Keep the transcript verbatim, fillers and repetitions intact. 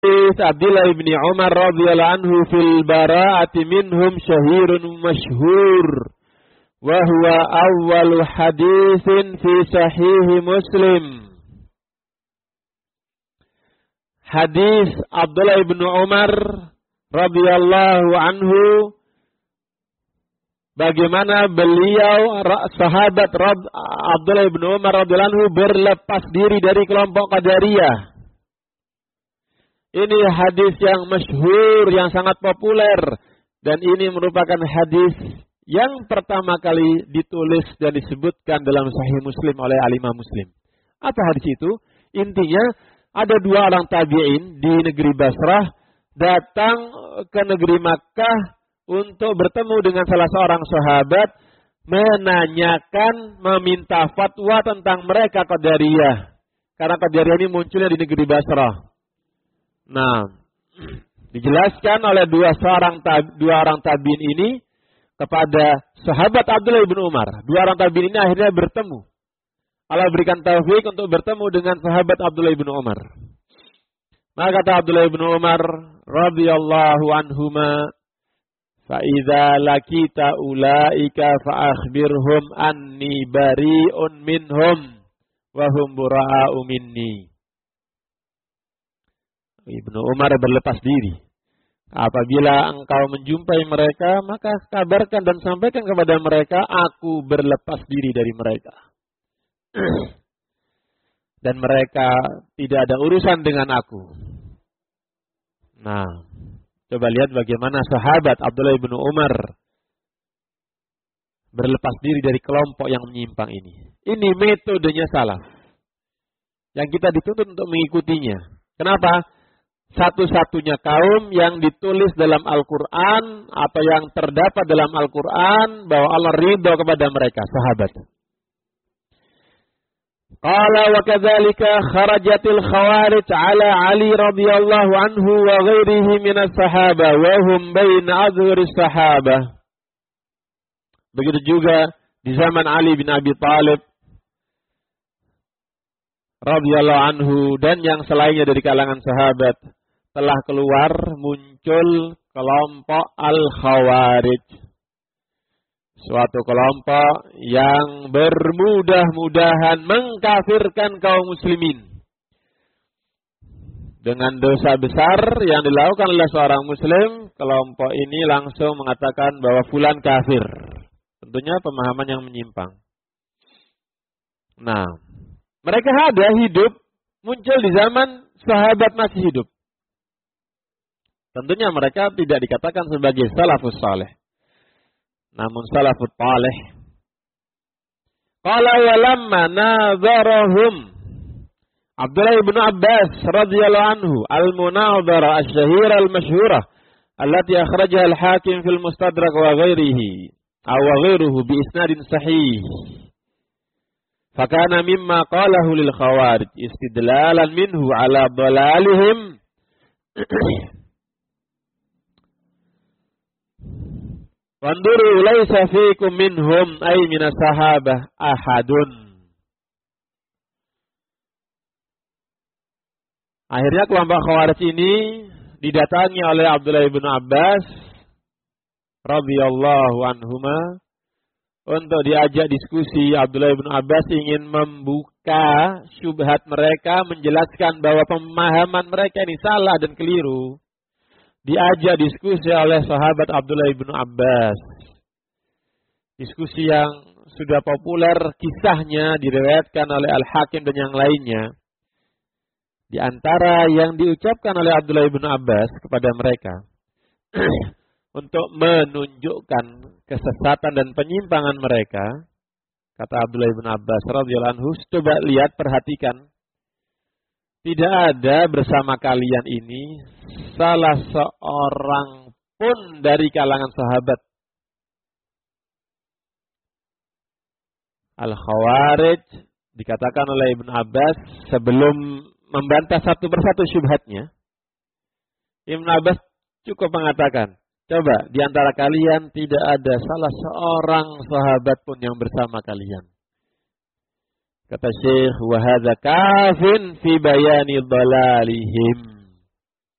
Abdullah bin Umar radhiyallahu anhu fil bara'ati minhum syahirun masyhur wa huwa awwalu haditsin fi sahih Muslim. Hadis Abdullah bin Umar radhiyallahu anhu, bagaimana beliau sahabat Abdullah bin Umar radhiyallahu anhu berlepas diri dari kelompok Qadariyah. Ini hadis yang masyhur, yang sangat populer, dan ini merupakan hadis yang pertama kali ditulis dan disebutkan dalam Sahih Muslim oleh Al-Imam Muslim. Apa hadis itu? Intinya ada dua orang tabi'in di negeri Basrah datang ke negeri Makkah untuk bertemu dengan salah seorang sahabat, menanyakan, meminta fatwa tentang mereka Qadariyah. Karena Qadariyah ini munculnya di negeri Basrah. Nah, dijelaskan oleh dua seorang tab, dua orang tabi'in ini kepada sahabat Abdullah bin Umar. Dua orang tabi'in ini akhirnya bertemu. Allah berikan taufik untuk bertemu dengan sahabat Abdullah bin Umar. Maka kata Abdullah bin Umar radhiyallahu anhuma, fa idza lakita ulaika fa akhbirhum anni bari'un minhum wa hum bura'u minni. Ibnu Umar berlepas diri. Apabila engkau menjumpai mereka, maka kabarkan dan sampaikan kepada mereka, aku berlepas diri dari mereka. Dan mereka tidak ada urusan dengan aku. Nah, coba lihat bagaimana sahabat Abdullah bin Umar berlepas diri dari kelompok yang menyimpang ini. Ini metodenya salaf, yang kita dituntut untuk mengikutinya. Kenapa? Satu-satunya kaum yang ditulis dalam Al-Quran atau yang terdapat dalam Al-Quran bahwa Allah ridha kepada mereka, sahabat. Qala wa kadzalika kharajatil khawarij ala Ali radhiyallahu anhu wa ghairihi minas sahaba wa hum baina azhuris sahaba. Begitu juga di zaman Ali bin Abi Thalib radhiyallahu anhu dan yang selainnya dari kalangan sahabat, telah keluar muncul kelompok Al-Khawarij. Suatu kelompok yang bermudah-mudahan mengkafirkan kaum muslimin. Dengan dosa besar yang dilakukan oleh seorang muslim, kelompok ini langsung mengatakan bahwa fulan kafir. Tentunya pemahaman yang menyimpang. Nah, mereka ada hidup, muncul di zaman sahabat masih hidup. Tentunya mereka tidak dikatakan sebagai salafus saleh, namun salafut taleh. Qala wa lamma nadharahum Abdullah bin Abbas radhiyallahu anhu al-munadhara asy-syahira al-masyhura allati akhrajaha al-Hakim fil Mustadrak wa ghairihi aw ghairuhu bi isnadin sahih. Fakana mimma qalahu lil khawarij istidlalan minhu ala dhalalihim Wanduru laisa fiikum minhum ay minas sahabah ahadun. Akhirnya kelompok Khawarij ini didatangi oleh Abdullah bin Abbas radhiyallahu anhuma untuk diajak diskusi. Abdullah bin Abbas ingin membuka syubhat mereka, menjelaskan bahwa pemahaman mereka ini salah dan keliru. Diajak diskusi oleh sahabat Abdullah bin Abbas. Diskusi yang sudah populer, kisahnya diriwayatkan oleh Al-Hakim dan yang lainnya. Di antara yang diucapkan oleh Abdullah bin Abbas kepada mereka untuk menunjukkan kesesatan dan penyimpangan mereka, kata Abdullah bin Abbas radhiyallahu anhu, coba lihat, perhatikan. Tidak ada bersama kalian ini salah seorang pun dari kalangan sahabat. Al-Khawarij dikatakan oleh Ibn Abbas sebelum membantah satu persatu syubhatnya. Ibn Abbas cukup mengatakan, coba di antara kalian tidak ada salah seorang sahabat pun yang bersama kalian. Kata Syekh, wa hadza kafin fi bayani dhalalihim.